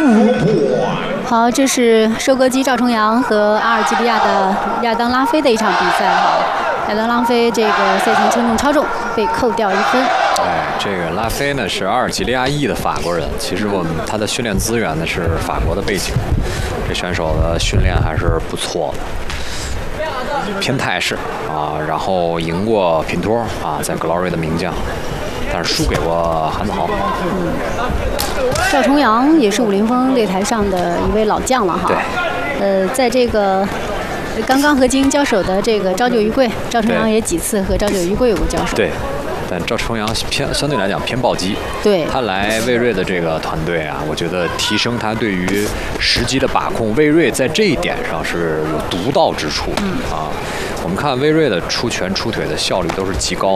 好，这是收割机赵重阳和阿尔及利亚的亚当拉菲的一场比赛哈。亚当拉菲这个赛前称重超重，被扣掉1分。 哎，这个拉菲呢是阿尔及利亚裔的法国人，其实他的训练资源呢是法国的背景，这选手的训练还是不错的，偏泰式啊，然后赢过品托啊，在 Glory 的名将。但是输给过韩子豪。 赵重阳也是武林风擂台上的一位老将了哈。 对。 在这个刚刚和金交手的这个朝九余贵，赵重阳也几次和朝九余贵有过交手。 对。但赵重阳相对来讲偏暴击。对。他来魏睿的这个团队啊，我觉得提升他对于时机的把控，魏睿在这一点上是有独到之处。我们看魏睿的出拳出腿的效率都是极高